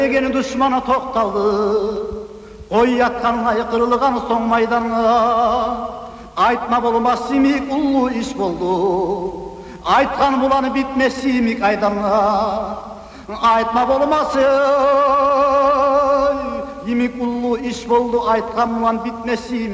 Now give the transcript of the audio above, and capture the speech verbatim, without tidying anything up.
Егені дұшманы тоқталды, ой атқанын айқырылған соң майданға. Айтма болмас имик ұлы іш болды, айтқан бұланы бітмес имик айданға. Айтма болмас имик ұлы іш болды, айтқан бұланы бітмес имик.